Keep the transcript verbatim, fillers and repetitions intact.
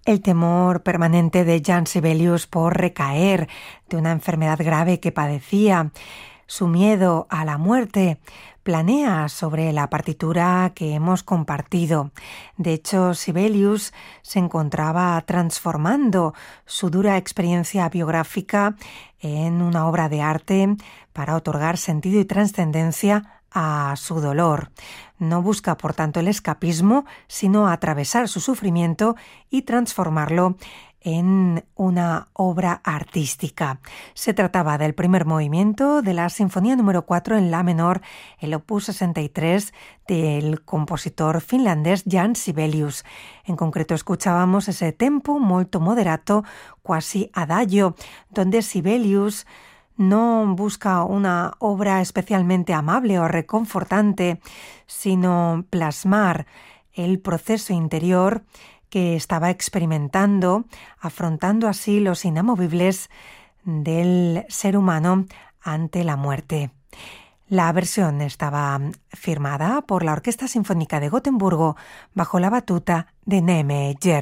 El temor permanente de Jean Sibelius por recaer de una enfermedad grave que padecía, su miedo a la muerte, planea sobre la partitura que hemos compartido. De hecho, Sibelius se encontraba transformando su dura experiencia biográfica en una obra de arte para otorgar sentido y trascendencia a su dolor. No busca, por tanto, el escapismo, sino atravesar su sufrimiento y transformarlo en una obra artística. Se trataba del primer movimiento de la Sinfonía número cuatro en la menor, el opus sesenta y tres del compositor finlandés Jean Sibelius. En concreto escuchábamos ese tempo molto moderato, quasi adagio, donde Sibelius no busca una obra especialmente amable o reconfortante, sino plasmar el proceso interior que estaba experimentando, afrontando así los inamovibles del ser humano ante la muerte. La versión estaba firmada por la Orquesta Sinfónica de Gotemburgo bajo la batuta de Neme Jervi.